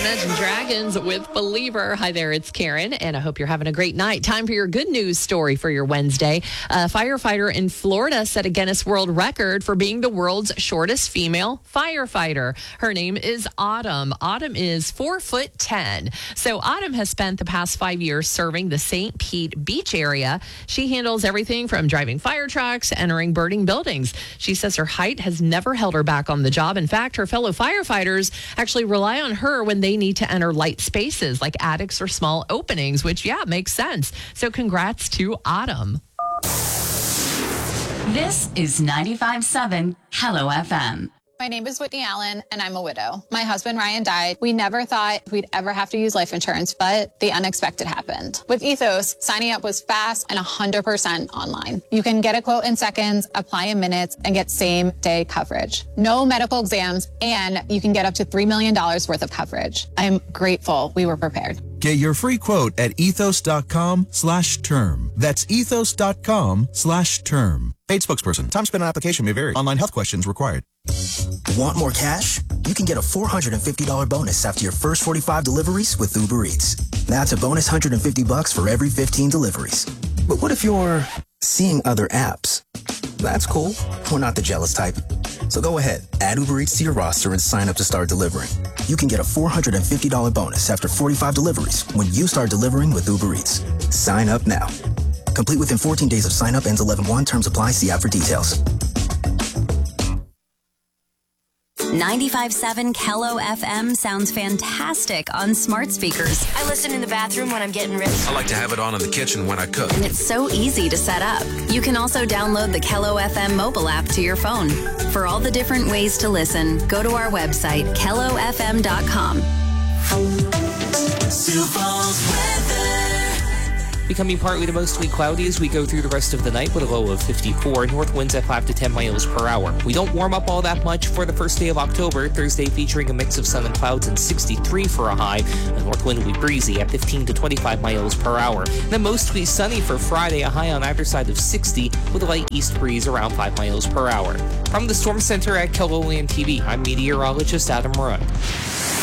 Imagine Dragons with Believer. Hi there, it's Karen, and I hope you're having a great night. Time for your good news story for your Wednesday. A firefighter in Florida set a Guinness World Record for being the world's shortest female firefighter. Her name is Autumn. Autumn is 4'10". So Autumn has spent the past 5 years serving the St. Pete Beach area. She handles everything from driving fire trucks, entering burning buildings. She says her height has never held her back on the job. In fact, her fellow firefighters actually rely on her when they need to enter light spaces like attics or small openings, which, makes sense. So congrats to Autumn. This is 95.7 Hello FM. My name is Whitney Allen, and I'm a widow. My husband, Ryan, died. We never thought we'd ever have to use life insurance, but the unexpected happened. With Ethos, signing up was fast and 100% online. You can get a quote in seconds, apply in minutes, and get same-day coverage. No medical exams, and you can get up to $3 million worth of coverage. I'm grateful we were prepared. Get your free quote at ethos.com/term. That's ethos.com/term. Paid spokesperson. Time spent on application may vary. Online health questions required. Want more cash? You can get a $450 bonus after your first 45 deliveries with Uber Eats. That's a bonus $150 for every 15 deliveries. But what if you're seeing other apps? That's cool. We're not the jealous type. So go ahead, add Uber Eats to your roster and sign up to start delivering. You can get a $450 bonus after 45 deliveries when you start delivering with Uber Eats. Sign up now. Complete within 14 days of sign up. Ends 11/1. Terms apply. See app for details. 95.7 Kello FM sounds fantastic on smart speakers. I listen in the bathroom when I'm getting ready. I like to have it on in the kitchen when I cook. And it's so easy to set up. You can also download the Kello FM mobile app to your phone. For all the different ways to listen, go to our website, kellofm.com. Sioux Falls weather. Becoming partly to mostly cloudy as we go through the rest of the night with a low of 54. North winds at 5 to 10 miles per hour. We don't warm up all that much for the first day of October. Thursday featuring a mix of sun and clouds and 63 for a high. The north wind will be breezy at 15 to 25 miles per hour. And then mostly sunny for Friday, a high on either side of 60 with a light east breeze around 5 miles per hour. From the Storm Center at Keloland TV, I'm meteorologist Adam Roy.